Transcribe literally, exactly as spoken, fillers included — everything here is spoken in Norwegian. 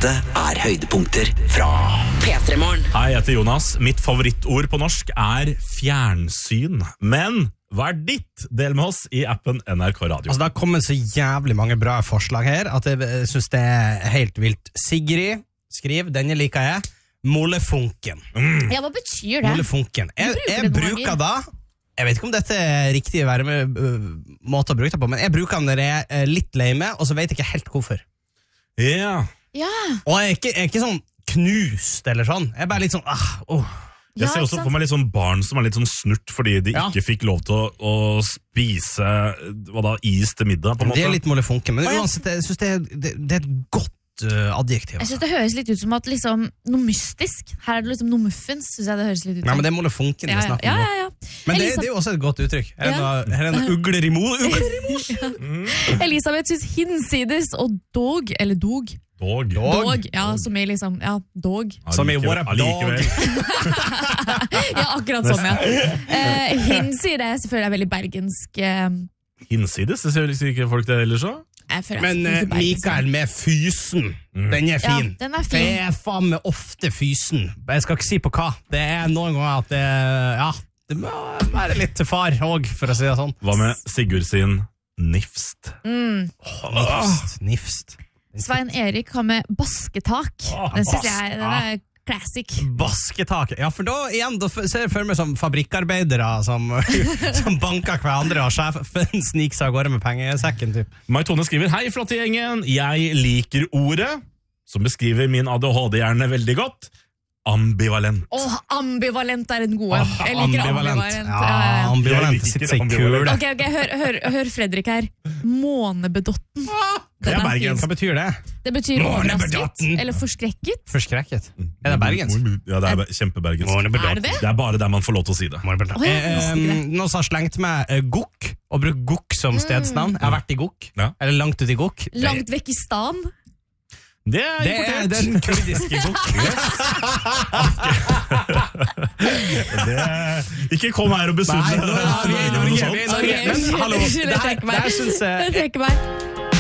Dette er høydepunkter fra P tre Morgen. Hei, jeg heter Jonas. Mitt favorittord på norsk er fjernsyn. Men hva er ditt? Del med oss i appen N R K Radio. Altså, det har kommet så jævlig mange bra forslag her at jeg synes det er helt vilt. Sigrid, skriv, denne liker jeg. Molefunken. Mm. Ja, hva betyr det? Molefunken. Jeg, bruker jeg det noen bruker ganger. da, jeg vet ikke om dette er riktig være med, uh, måte å bruke det på, men jeg bruker den når jeg er litt lei meg, og så vet jeg ikke helt hvorfor. Ja. Ja. Og jeg er ikke, jeg er ikke sånn knust eller sånn. Jeg er bare litt sånn, ah, oh. Jeg Ja, ser ikke også sant? for meg litt sånn barn som er litt sånn snurt fordi de Ja. ikke fikk lov til å, å spise hva da, is til middag, på en Det er måte. litt molefunken, men Å, ja. uansett, jeg synes det, er- det, det er et godt uh, adjektiv. Jeg synes det høres litt ut som at liksom, noe mystisk. Her er det liksom noe muffins, synes jeg det høres litt ut Nei, som. men det er molefunken ja, vi ja, snakker ja, om nå. ja, ja. Men det, Elisabeth- det er jo også et godt uttrykk. Her er, Ja. noe, her er en ugler i mo. Ugler i mo. Elisabeth synes hinsides og dog, eller dog, Dog. dog, ja, som er liksom, ja, dog. Som i what up, Allikevel. Ja, akkurat sånn, ja. Eh, hinsides er selvfølgelig veldig bergensk. Eh, Hinsides, det ser vel ikke folk det ellers så? jeg føler Men jeg er uh, ikke bergensk. Mikael med fysen, den er fin. Ja, den er Det fin. er faen meg ofte fysen. Jeg skal ikke si på hva. Det er noen ganger at det, ja, det må være litt til far også, for å si det sånn. Hva med Sigurd sin nifst? Nifst, nifst. Svein Erik har med basketak. Åh, Den synes bas- jeg den er classic. Basketaket. Ja, for da, igjen, da ser jeg for meg som fabrikkarbeidere som, som banker hverandre, og sjefen sniker seg av gårde med pengesekken, typ. Mai Tone skriver: Hei, flotte gjengen. Jeg liker ordet som beskriver min A D H D-hjerne veldig godt. Ambivalent. Åh, ambivalent er en god en. Åh, Jeg liker ambivalent. Ja, Ja, ja, ja. ambivalent. Jeg liker Sitter seg i ambivalent. kule. Ok, ok, hør, hør, hør Fredrik her. Månebedotten. Det er Den bergensk. Hva betyr det? Det betyr overrasket, Månebedotten. eller forskrekket. Forskrekket. Er det bergensk? Ja, det er kjempebergensk. Er det det? Det er bare der man får lov til å si det. Å, ja, jeg visste ikke det. Eh, Noen som har slengt med uh, Gokk, og brukt Gokk som stedsnavn. Jeg har vært i Gokk, Ja. eller langt ut i Gokk. Det, Langt vekk i stan. Det er det er den kurdiske Gokk. Det er... Ikke kom her og Nei, besunne. nå er vi i Norge, vi er i Norge. Ok, Men hallo, unnskyld, jeg der, trekker meg. der synes Jeg jeg trekker meg.